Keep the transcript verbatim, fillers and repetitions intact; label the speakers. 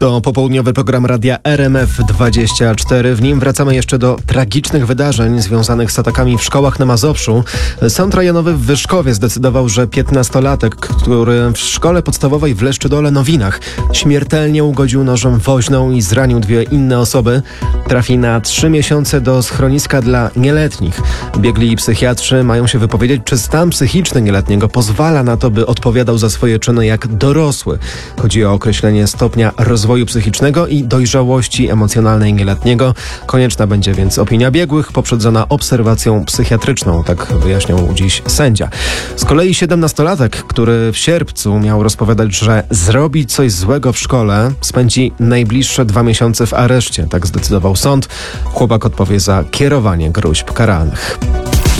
Speaker 1: To popołudniowy program radia R M F dwadzieścia cztery. W nim wracamy jeszcze do tragicznych wydarzeń związanych z atakami w szkołach na Mazowszu. Sąd rejonowy w Wyszkowie zdecydował, że piętnastolatek, który w szkole podstawowej w Leszczydole-Nowinach śmiertelnie ugodził nożem woźną i zranił dwie inne osoby, trafi na trzy miesiące do schroniska dla nieletnich. Biegli psychiatrzy mają się wypowiedzieć, czy stan psychiczny nieletniego pozwala na to, by odpowiadał za swoje czyny jak dorosły. Chodzi o określenie stopnia rozwoju psychicznego i dojrzałości emocjonalnej nieletniego. Konieczna będzie więc opinia biegłych poprzedzona obserwacją psychiatryczną, tak wyjaśniał dziś sędzia. Z kolei siedemnastolatek, który w sierpcu miał rozpowiadać, że zrobi coś złego w szkole, spędzi najbliższe dwa miesiące w areszcie, tak zdecydował sąd. Chłopak odpowie za kierowanie gróźb karalnych.